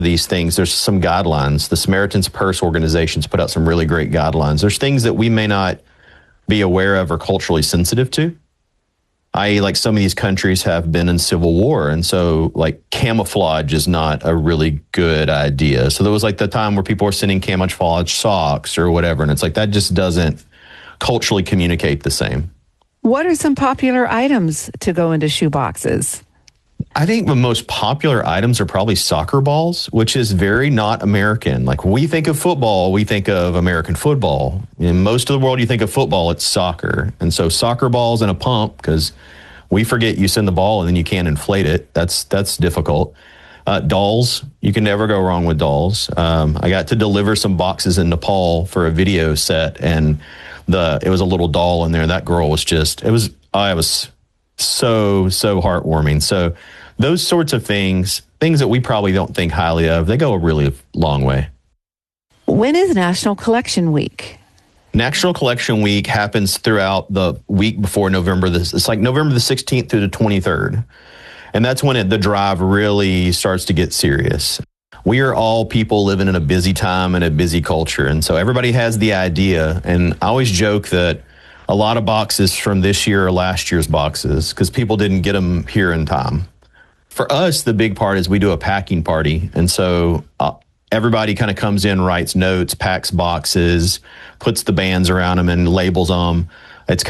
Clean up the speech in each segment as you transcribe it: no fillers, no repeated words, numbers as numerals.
these things, there's some guidelines. The Samaritan's Purse organizations put out some really great guidelines. There's things that we may not be aware of or culturally sensitive to. I.e., like some of these countries have been in civil war, and so like camouflage is not a really good idea. So there was like the time where people were sending camouflage socks or whatever, and it's like that just doesn't culturally communicate the same. What are some popular items to go into shoe boxes? I think the most popular items are probably soccer balls, which is very not American. Like when we think of football, we think of American football. In most of the world, you think of football, it's soccer. And so soccer balls and a pump, because we forget you send the ball and then you can't inflate it. That's difficult. Dolls, you can never go wrong with dolls. I got to deliver some boxes in Nepal for a video set, and it was a little doll in there. That girl was it was so heartwarming. So those sorts of things that we probably don't think highly of, they go a really long way. When is National Collection Week? National Collection Week happens throughout the week before November. It's like November the 16th through the 23rd. And that's when the drive really starts to get serious. We are all people living in a busy time and a busy culture. And so everybody has the idea. And I always joke that a lot of boxes from this year are last year's boxes because people didn't get them here in time. For us, the big part is we do a packing party. And so everybody kind of comes in, writes notes, packs boxes, puts the bands around them and labels them. It's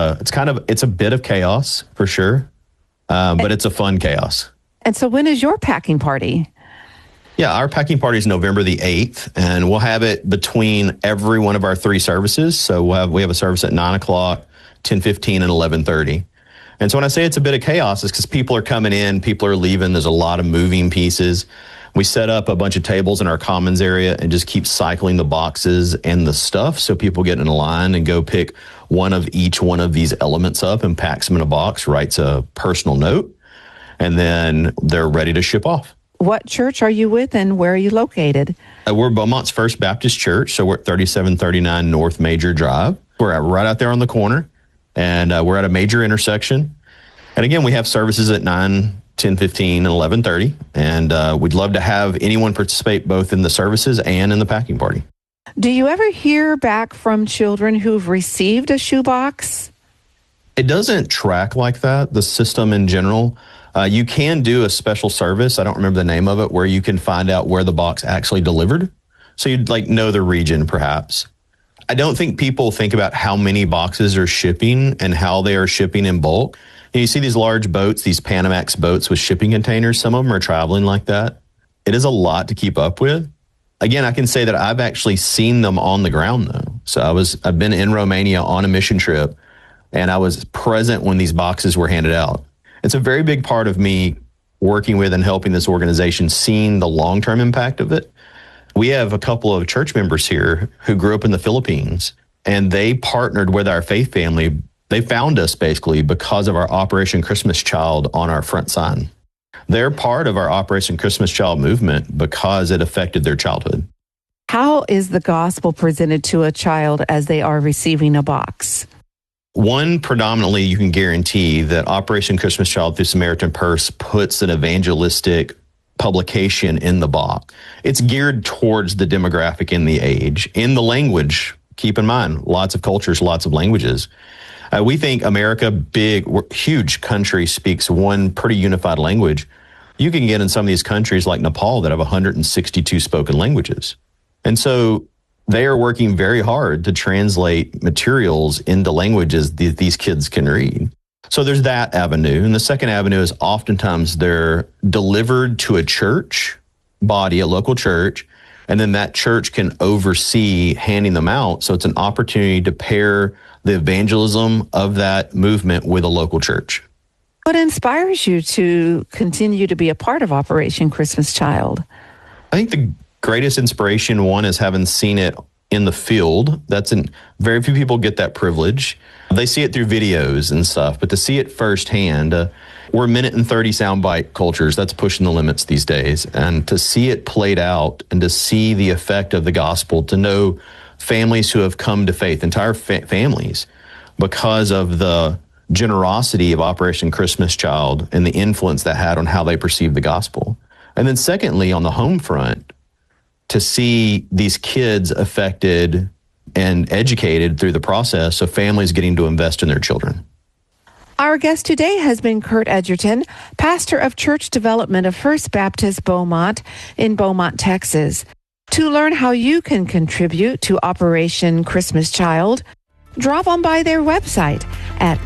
a bit of chaos for sure. But it's a fun chaos. And so when is your packing party? Yeah, our packing party is November the 8th, and we'll have it between every one of our three services. So we have a service at 9 o'clock, 10:15, and 11:30. And so when I say it's a bit of chaos, it's because people are coming in, people are leaving. There's a lot of moving pieces. We set up a bunch of tables in our commons area and just keep cycling the boxes and the stuff so people get in a line and go pick one of each one of these elements up and packs them in a box, writes a personal note, and then they're ready to ship off. What church are you with and where are you located? We're Beaumont's First Baptist Church, so we're at 3739 North Major Drive. We're right out there on the corner, and we're at a major intersection. And again, we have services at 9, 10:15, and 11:30, and we'd love to have anyone participate both in the services and in the packing party. Do you ever hear back from children who've received a shoebox? It doesn't track like that, the system in general. You can do a special service, I don't remember the name of it, where you can find out where the box actually delivered. So you'd know the region perhaps. I don't think people think about how many boxes are shipping and how they are shipping in bulk. You see these large boats, these Panamax boats with shipping containers, some of them are traveling like that. It is a lot to keep up with. Again, I can say that I've actually seen them on the ground though. So I've been in Romania on a mission trip, and I was present when these boxes were handed out. It's a very big part of me working with and helping this organization, seeing the long-term impact of it. We have a couple of church members here who grew up in the Philippines, and they partnered with our faith family. They found us basically because of our Operation Christmas Child on our front sign. They're part of our Operation Christmas Child movement because it affected their childhood. How is the gospel presented to a child as they are receiving a box? One, predominantly, you can guarantee that Operation Christmas Child through Samaritan Purse puts an evangelistic publication in the box. It's geared towards the demographic and the age. In the language, keep in mind, lots of cultures, lots of languages. We think America, huge country, speaks one pretty unified language. You can get in some of these countries like Nepal that have 162 spoken languages. And so they are working very hard to translate materials into languages these kids can read. So there's that avenue. And the second avenue is oftentimes they're delivered to a church body, a local church, and then that church can oversee handing them out. So it's an opportunity to pair the evangelism of that movement with a local church. What inspires you to continue to be a part of Operation Christmas Child? I think the greatest inspiration, one, is having seen it in the field. Very few people get that privilege. They see it through videos and stuff, but to see it firsthand, we're a minute and 30 soundbite cultures. That's pushing the limits these days. And to see it played out and to see the effect of the gospel, to know families who have come to faith, entire families, because of the generosity of Operation Christmas Child and the influence that had on how they perceive the gospel. And then secondly, on the home front, to see these kids affected and educated through the process of families getting to invest in their children. Our guest today has been Kurt Edgerton, pastor of church development of First Baptist Beaumont in Beaumont, Texas. To learn how you can contribute to Operation Christmas Child, drop on by their website at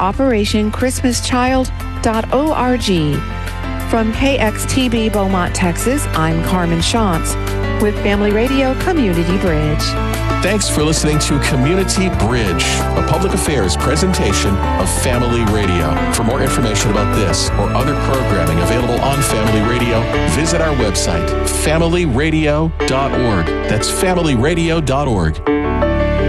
operationchristmaschild.org. From KXTB Beaumont, Texas, I'm Carmen Shantz with Family Radio Community Bridge. Thanks for listening to Community Bridge, a public affairs presentation of Family Radio. For more information about this or other programming available on Family Radio, visit our website, familyradio.org. That's familyradio.org.